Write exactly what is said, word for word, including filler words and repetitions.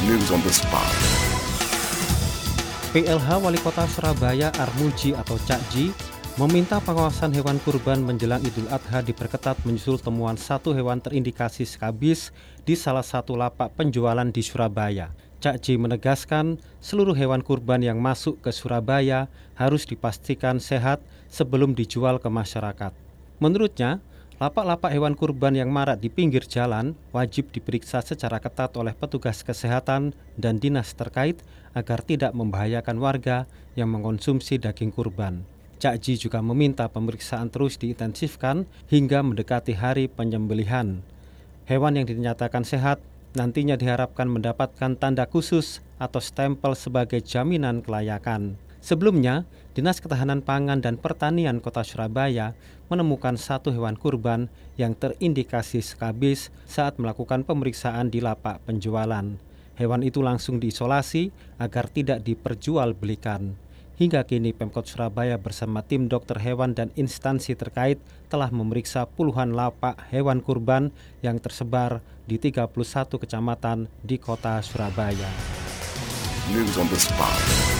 News on the spot. P L H Wali Kota Surabaya Armuji atau Cak Ji meminta pengawasan hewan kurban menjelang Idul Adha diperketat menyusul temuan satu hewan terindikasi skabis di salah satu lapak penjualan di Surabaya. Cak Ji menegaskan seluruh hewan kurban yang masuk ke Surabaya harus dipastikan sehat sebelum dijual ke masyarakat. Menurutnya, lapak-lapak hewan kurban yang marak di pinggir jalan wajib diperiksa secara ketat oleh petugas kesehatan dan dinas terkait agar tidak membahayakan warga yang mengkonsumsi daging kurban. Cak Ji juga meminta pemeriksaan terus diintensifkan hingga mendekati hari penyembelihan. Hewan yang dinyatakan sehat nantinya diharapkan mendapatkan tanda khusus atau stempel sebagai jaminan kelayakan. Sebelumnya, Dinas Ketahanan Pangan dan Pertanian Kota Surabaya menemukan satu hewan kurban yang terindikasi skabis saat melakukan pemeriksaan di lapak penjualan. Hewan itu langsung diisolasi agar tidak diperjualbelikan. Hingga kini Pemkot Surabaya bersama tim dokter hewan dan instansi terkait telah memeriksa puluhan lapak hewan kurban yang tersebar di tiga puluh satu kecamatan di Kota Surabaya. News on the spot.